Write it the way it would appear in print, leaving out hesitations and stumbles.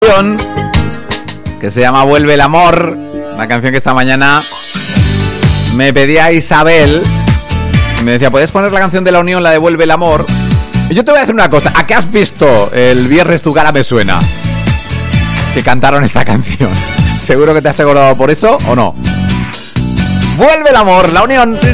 Que se llama Vuelve el amor, una canción que esta mañana me pedía Isabel y me decía, ¿puedes poner la canción de La Unión, la de Vuelve el amor? Y yo te voy a decir una cosa, ¿a qué has visto el viernes Tu cara me suena? Que cantaron esta canción. ¿Seguro que te has acordado por eso o no? Vuelve el amor, La Unión.